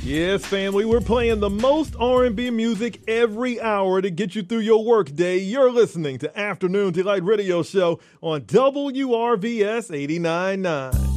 Yes, family, we're playing the most R&B music every hour to get you through your workday. You're listening to Afternoon Delight Radio Show on WRVS 89.9.